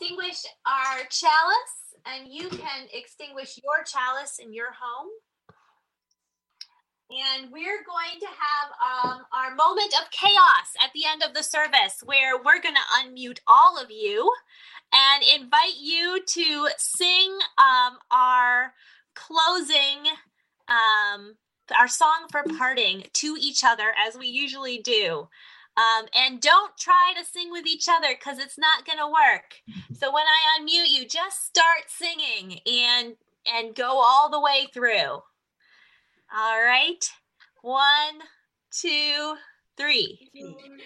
extinguish our chalice, and you can extinguish your chalice in your home. And we're going to have our moment of chaos at the end of the service, where we're going to unmute all of you and invite you to sing our closing, our song for parting to each other, as we usually do. And don't try to sing with each other, because it's not going to work. So when I unmute you, just start singing and go all the way through. All right. 1, 2, 3.